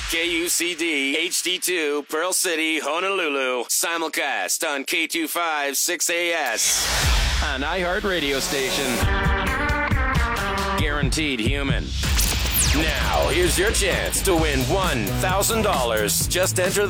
KUCD HD2 Pearl City, Honolulu. Simulcast on K25 6AS. An iHeart radio station. Guaranteed human. Now, here's your chance to win $1,000. Just enter